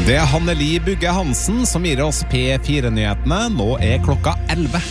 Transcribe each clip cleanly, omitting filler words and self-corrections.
Det Hanneli Bugge Hansen som gir oss P4-nyhetene. Nå klokka 11.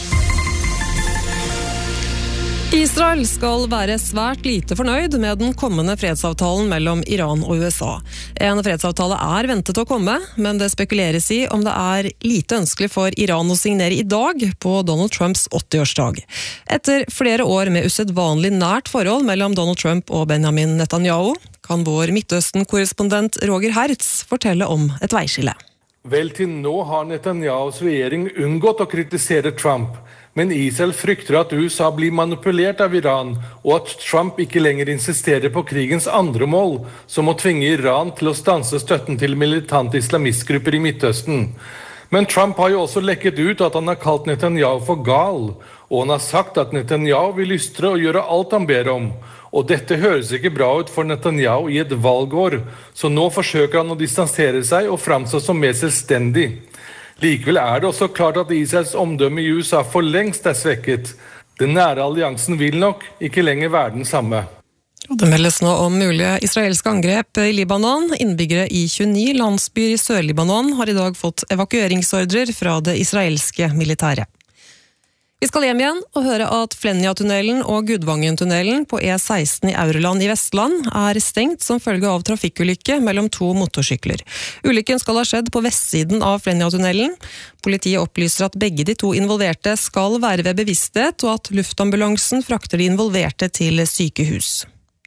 Israel skal være svært lite fornøyd med den kommende fredsavtalen mellom Iran og USA. En fredsavtale ventet å komme, men det spekuleres i om det lite ønskelig for Iran å signere i dag på Donald Trumps 80-årsdag. Etter flere år med usedvanlig nært forhold mellom Donald Trump og Benjamin Netanyahu, kan vår Midtøsten-korrespondent Roger Hertz fortelle om et veiskille. Vel, til nå har Netanyahus regjering unngått å kritisere Trump, men Israel frykter at USA blir manipulert av Iran, og at Trump ikke lenger insisterer på krigens andre mål, som å tvinge Iran til å stanse støtten til militante islamistgrupper i Midtøsten. Men Trump har jo også lekket ut at han har kalt Netanyahu for gal, og han har sagt at Netanyahu vil lystre og gjøre alt han ber om. Og dette høres ikke bra ut for Netanyahu i et valgår, så nå forsøker han å distansere seg og framstå som mer selvstendig. Likevel det også klart at Israels omdømme i USA for lengst svekket. Den nære alliansen vil nok ikke lenger være den samme. Det meldes nå om mulige israelske angrep i Libanon. Innbyggere i 29 landsbyer i Sør-Libanon har i dag fått evakueringsordrer fra det israelske militæret. Vi skal hjem igjen og høre at Flenja-tunnelen og Gudvangen-tunnelen på E16 i Aurland i Vestland stengt som følge av trafikkulykke mellom to motorsykler. Ulykken skal ha skjedd på vestsiden av Flenja-tunnelen. Politiet opplyser at begge de to involverte skal være ved bevissthet, og at luftambulansen frakter de involverte til sykehus.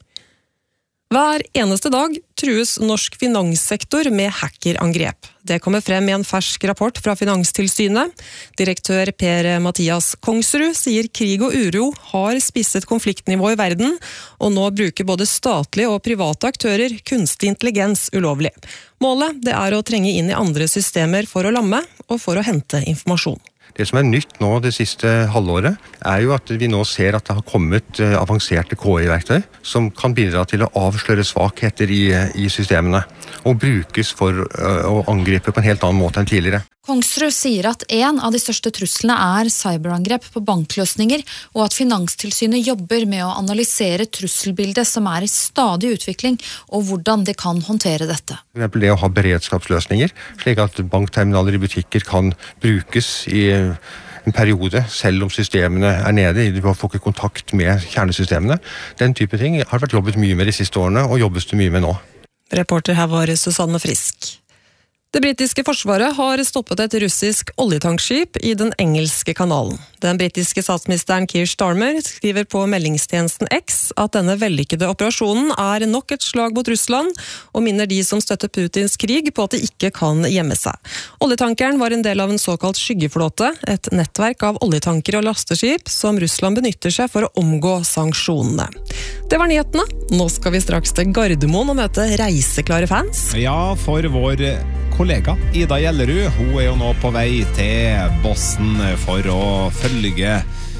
Hver eneste dag trues norsk finanssektor med hackerangrep. Det kommer frem i en fersk rapport fra Finanstilsynet. Direktør Per-Mathias Kongsrud sier krig og uro har spisset konfliktnivå i verden, og nå bruker både statlige og private aktører kunstig intelligens ulovlig. Målet å trenge inn i andre systemer for å lamme og for å hente informasjon. Det som nytt nå det siste halvåret, jo at vi nå ser at det har kommet avanserte KI-verktøy som kan bidra til å avsløre svakheter i systemene og brukes for å angripe på en helt annen måte enn tidligere. Kongsrud sier at en av de største truslene cyberangrep på bankløsninger, og at Finanstilsynet jobber med å analysere trusselbildet som i stadig utvikling, og hvordan de kan håndtere dette. For eksempel det å ha beredskapsløsninger, slik at bankterminaler i butikker kan brukes i en periode, selv om systemene nede, du får ikke kontakt med kjernesystemene. Den type ting har vært jobbet mye med de siste årene, og jobbes det mye med nå. Reporter her var Susanne Frisk. Det britiske forsvaret har stoppet et russisk oljetankskip i den engelske kanalen. Den britiske statsministeren Keir Starmer skriver på meldingstjenesten X at denne vellykkede operasjonen nok et slag mot Russland, og minner de som støtter Putins krig på at de ikke kan gjemme seg. Oljetankeren var en del av en såkalt skyggeflåte, et nettverk av oljetanker og lasteskip som Russland benytter seg for å omgå sanksjonene. Det var nyhetene. Nå skal vi straks til Gardermoen og møte reiseklare fans. Ja, for vår kollega Ida Gjellerud, hun jo nå på vei til Boston for å følge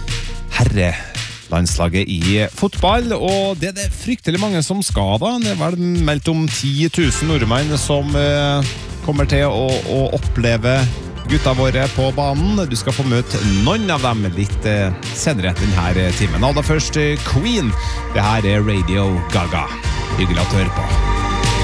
herrelandslaget i fotball, og det fryktelig mange som skal da. Det var meldt om 10 000 nordmenn som kommer til å oppleve gutta våre på banen. Du skal få møte noen av dem litt senere denne timen. Aller først Queen. Det her Radio Gaga. Hyggelig at du hører på.